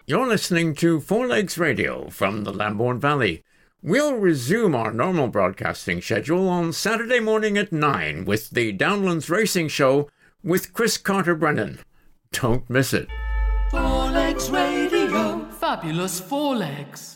You're listening to Four Legs Radio from the Lambourne Valley. We'll resume our normal broadcasting schedule on Saturday morning at 9 with the Downlands Racing Show with Chris Carter-Brennan. Don't miss it. Four Legs Radio. Fabulous Four Legs.